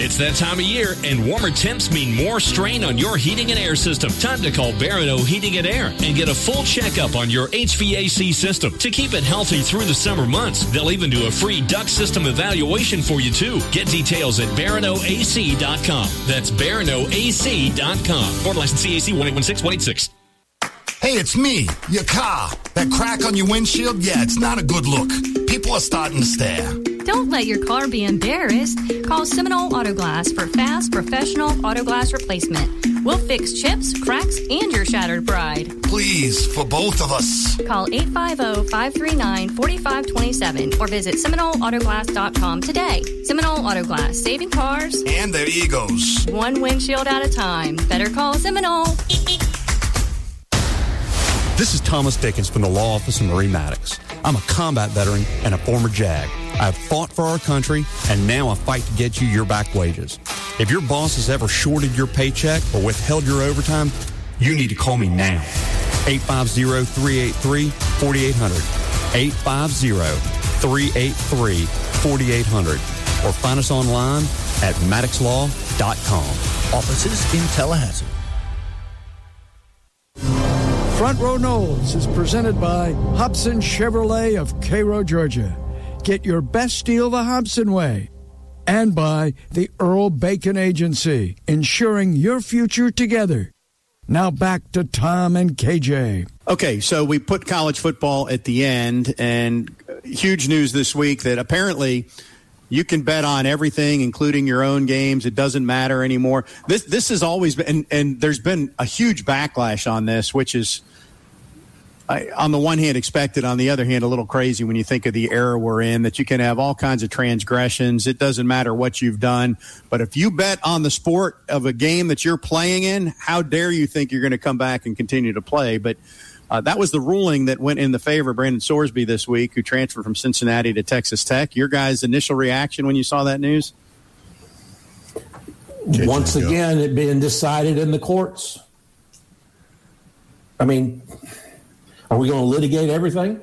It's that time of year, and warmer temps mean more strain on your heating and air system. Time to call Barano Heating and Air and get a full checkup on your HVAC system to keep it healthy through the summer months. They'll even do a free duct system evaluation for you, too. Get details at BaranoAC.com. That's BaranoAC.com. Board license CAC 1816186. Hey, it's me, your car. That crack on your windshield, yeah, it's not a good look. People are starting to stare. Don't let your car be embarrassed. Call Seminole Auto Glass for fast, professional auto glass replacement. We'll fix chips, cracks, and your shattered pride. Please, for both of us. Call 850-539-4527 or visit SeminoleAutoGlass.com today. Seminole Auto Glass, saving cars and their egos. One windshield at a time. Better call Seminole. This is Thomas Dickens from the Law Office of Marie Maddox. I'm a combat veteran and a former JAG. I've fought for our country, and now I fight to get you your back wages. If your boss has ever shorted your paycheck or withheld your overtime, you need to call me now. 850-383-4800. 850-383-4800. Or find us online at maddoxlaw.com. Offices in Tallahassee. Front Row Knowles is presented by Hobson Chevrolet of Cairo, Georgia. Get your best deal the Hobson way. And by the Earl Bacon Agency, ensuring your future together. Now back to Tom and KJ. Okay, so we put college football at the end, and huge news this week that apparently you can bet on everything, including your own games. It doesn't matter anymore. This has always been, and there's been a huge backlash on this, which is, on the one hand, expected. On the other hand, a little crazy when you think of the era we're in, that you can have all kinds of transgressions. It doesn't matter what you've done. But if you bet on the sport of a game that you're playing in, how dare you think you're going to come back and continue to play? But that was the ruling that went in the favor of Brandon Sorsby this week, who transferred from Cincinnati to Texas Tech. Your guys' initial reaction when you saw that news? Once again, it being decided in the courts. I mean, are we going to litigate everything?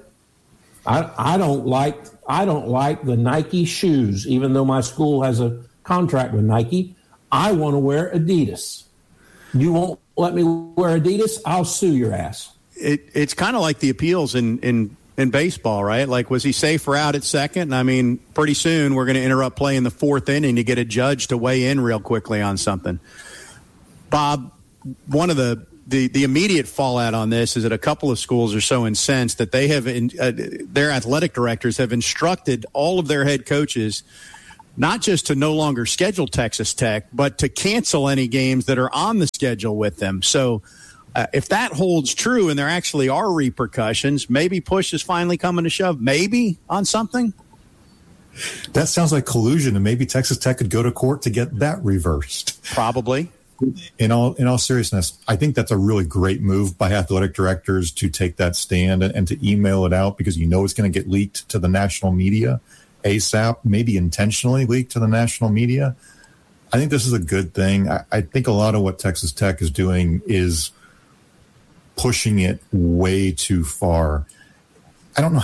I don't like the Nike shoes, even though my school has a contract with Nike. I want to wear Adidas. You won't let me wear Adidas? I'll sue your ass. It's kind of like the appeals in baseball, right? Like, was he safe or out at second? I mean, pretty soon we're going to interrupt play in the fourth inning to get a judge to weigh in real quickly on something. Bob, one of the immediate fallout on this is that a couple of schools are so incensed that they have their athletic directors have instructed all of their head coaches not just to no longer schedule Texas Tech, but to cancel any games that are on the schedule with them. So if that holds true and there actually are repercussions, maybe push is finally coming to shove, maybe on something. That sounds like collusion, and maybe Texas Tech could go to court to get that reversed. Probably. In all seriousness, I think that's a really great move by athletic directors to take that stand and to email it out, because you know it's going to get leaked to the national media ASAP, maybe intentionally leaked to the national media. I think this is a good thing. I think a lot of what Texas Tech is doing is pushing it way too far. I don't know.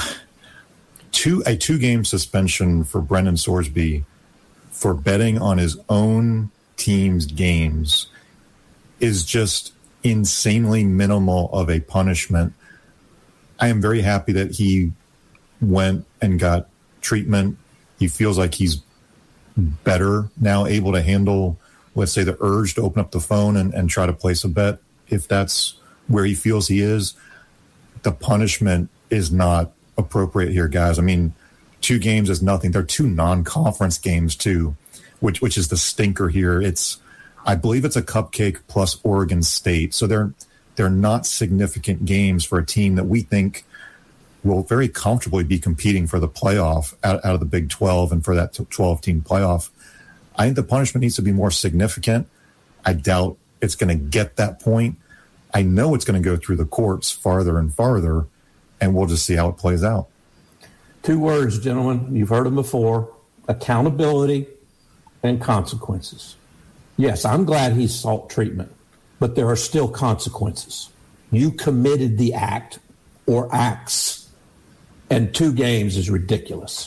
A two-game suspension for Brendan Sorsby for betting on his own team's games is just insanely minimal of a punishment. I am very happy that he went and got treatment. He feels like he's better now, able to handle, let's say, the urge to open up the phone and try to place a bet if that's where he feels he is. The punishment is not appropriate here, guys. I mean, 2 games is nothing. They're 2 non-conference games too, which is the stinker here. I believe it's a cupcake plus Oregon State. So they're not significant games for a team that we think will very comfortably be competing for the playoff out of the Big 12 and for that 12-team playoff. I think the punishment needs to be more significant. I doubt it's going to get that point. I know it's going to go through the courts farther and farther, and we'll just see how it plays out. 2 words, gentlemen. You've heard them before: accountability and consequences. Yes, I'm glad he's sought treatment, but there are still consequences. You committed the act or acts, and 2 games is ridiculous.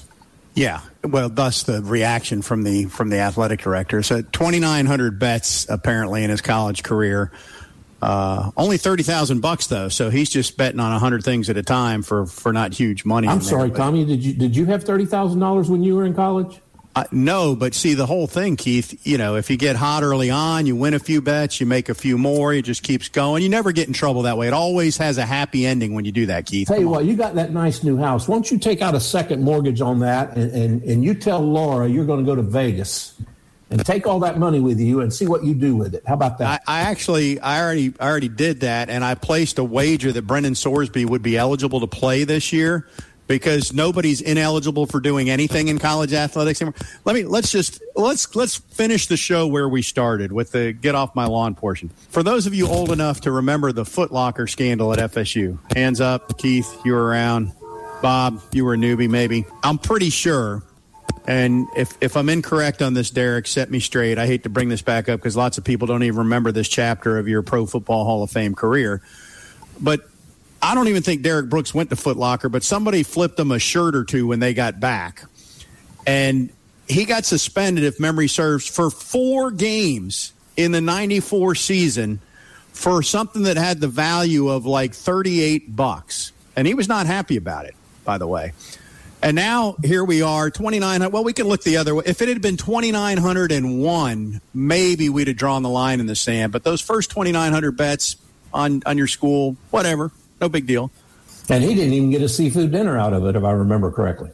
Yeah, well, thus the reaction from the athletic director. So 2,900 bets apparently in his college career. Only $30,000 though, so he's just betting on 100 things at a time for not huge money. I'm sorry, Tommy. Did you have $30,000 when you were in college? No, but see the whole thing, Keith. You know, if you get hot early on, you win a few bets, you make a few more, it just keeps going. You never get in trouble that way. It always has a happy ending when you do that, Keith. Tell you what, you got that nice new house. Why don't you take out a second mortgage on that, and you tell Laura you're going to go to Vegas and take all that money with you and see what you do with it. How about that? I already did that, and I placed a wager that Brendan Sorsby would be eligible to play this year, because nobody's ineligible for doing anything in college athletics anymore. Let's finish the show where we started with the get off my lawn portion. For those of you old enough to remember the Foot Locker scandal at FSU, hands up. Keith, you were around. Bob, you were a newbie maybe. I'm pretty sure, and if I'm incorrect on this, Derek, set me straight. I hate to bring this back up because lots of people don't even remember this chapter of your Pro Football Hall of Fame career. But I don't even think Derek Brooks went to Foot Locker, but somebody flipped him a shirt or two when they got back. And he got suspended, if memory serves, for 4 games in the 94 season for something that had the value of like $38. And he was not happy about it, by the way. And now here we are, 2,900. Well, we can look the other way. If it had been 2,901, maybe we'd have drawn the line in the sand. But those first 2,900 bets on your school, whatever. No big deal. And he didn't even get a seafood dinner out of it, if I remember correctly.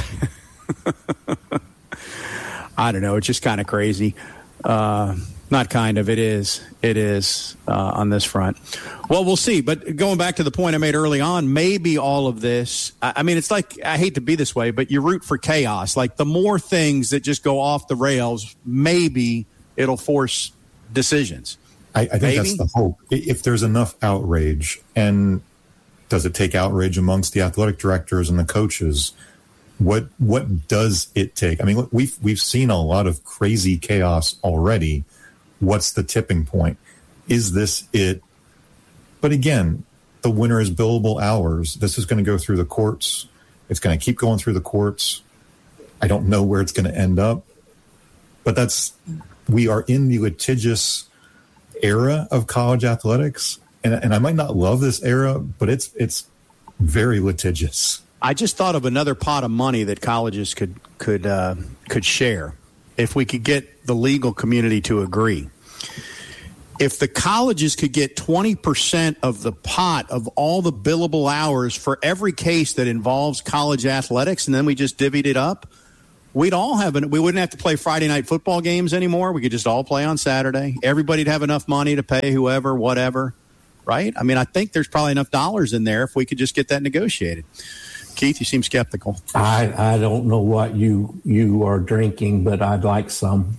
I don't know. It's just kind of crazy. Not kind of. It is. It is on this front. Well, we'll see. But going back to the point I made early on, maybe all of this, I mean, it's like, I hate to be this way, but you root for chaos. Like the more things that just go off the rails, maybe it'll force decisions. I think that's the hope. If there's enough outrage, and does it take outrage amongst the athletic directors and the coaches? What does it take? I mean, we've seen a lot of crazy chaos already. What's the tipping point? Is this it? But again, the winner is billable hours. This is going to go through the courts. It's going to keep going through the courts. I don't know where it's going to end up. But we are in the litigious era of college athletics. And I might not love this era, but it's very litigious. I just thought of another pot of money that colleges could share if we could get the legal community to agree. If the colleges could get 20% of the pot of all the billable hours for every case that involves college athletics, and then we just divvied it up, we'd all we wouldn't have to play Friday night football games anymore. We could just all play on Saturday. Everybody'd have enough money to pay whoever, whatever, right? I mean, I think there's probably enough dollars in there if we could just get that negotiated. Keith, you seem skeptical. I don't know what you are drinking, but I'd like some.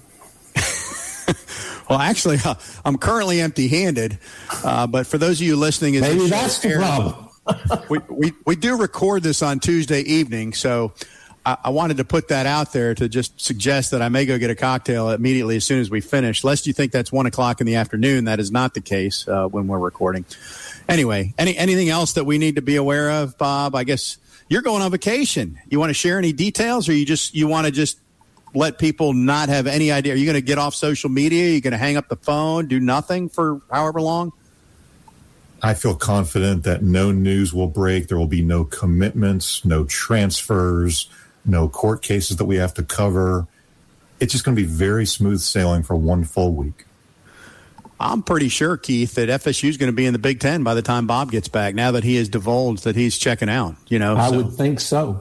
Well, actually, I'm currently empty-handed. But for those of you listening, maybe that's the problem. we do record this on Tuesday evening, so I wanted to put that out there to just suggest that I may go get a cocktail immediately as soon as we finish. Lest you think that's 1 o'clock in the afternoon, that is not the case when we're recording. Anyway, anything else that we need to be aware of, Bob? I guess you're going on vacation. You want to share any details, or you want to just let people not have any idea? Are you going to get off social media? Are you going to hang up the phone, do nothing for however long? I feel confident that no news will break. There will be no commitments, no transfers, no court cases that we have to cover. It's just going to be very smooth sailing for 1 full week. I'm pretty sure, Keith, that FSU is going to be in the Big Ten by the time Bob gets back, now that he has divulged that he's checking out. I would think so.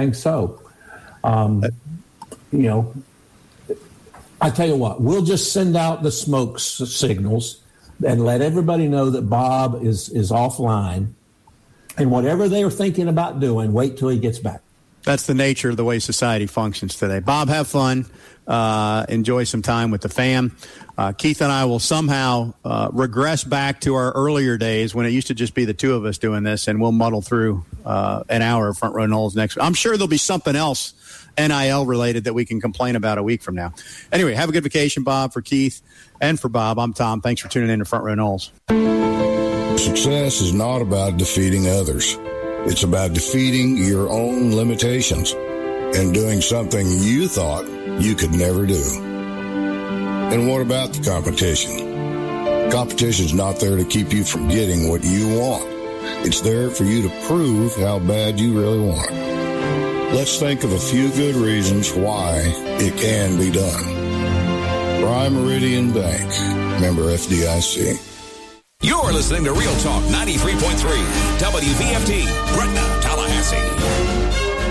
I tell you what, we'll just send out the smoke signals and let everybody know that Bob is offline. And whatever they are thinking about doing, wait till he gets back. That's the nature of the way society functions today. Bob, have fun. Enjoy some time with the fam. Keith and I will somehow regress back to our earlier days when it used to just be the two of us doing this, and we'll muddle through an hour of Front Row Noles next week. I'm sure there'll be something else NIL related that we can complain about a week from now. Anyway, have a good vacation, Bob. For Keith and for Bob, I'm Tom. Thanks for tuning in to Front Row Noles. Success is not about defeating others. It's about defeating your own limitations. and doing something you thought you could never do. And what about the competition? Competition's not there to keep you from getting what you want. It's there for you to prove how bad you really want it. Let's think of a few good reasons why it can be done. Prime Meridian Bank, member FDIC. You're listening to Real Talk 93.3 WVFT, Gretna, Tallahassee.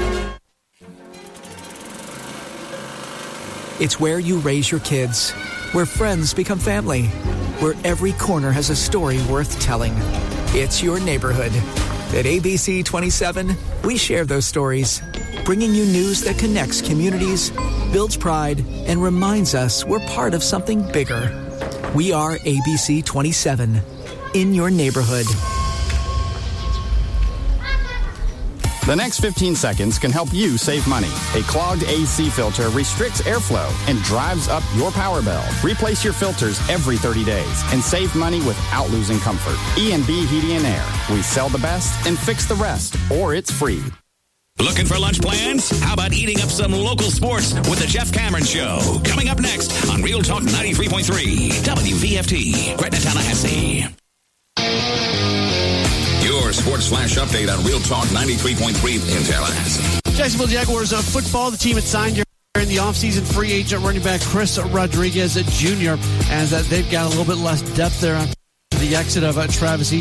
It's where you raise your kids, where friends become family, where every corner has a story worth telling. It's your neighborhood. At ABC 27, we share those stories, bringing you news that connects communities, builds pride, and reminds us we're part of something bigger. We are ABC 27, in your neighborhood. The next 15 seconds can help you save money. A clogged AC filter restricts airflow and drives up your power bill. Replace your filters every 30 days and save money without losing comfort. E&B Heating and Air. We sell the best and fix the rest, or it's free. Looking for lunch plans? How about eating up some local sports with the Jeff Cameron Show? Coming up next on Real Talk 93.3 WVFT, Gretna, Tallahassee. Your Sports Flash update on Real Talk 93.3 in Tallahassee. Jacksonville Jaguars football. The team had signed in the offseason free agent running back Chris Rodriguez Jr. as they've got a little bit less depth there after the exit of Travis